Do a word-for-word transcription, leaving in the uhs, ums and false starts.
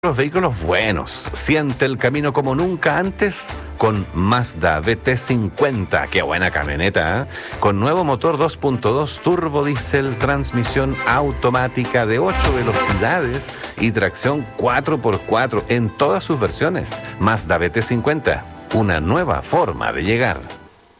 Los vehículos buenos. Siente el camino como nunca antes con Mazda B T cincuenta. Qué buena camioneta, ¿eh? Con nuevo motor dos punto dos turbo diésel, transmisión automática de ocho velocidades y tracción cuatro por cuatro en todas sus versiones. Mazda B T cincuenta, una nueva forma de llegar.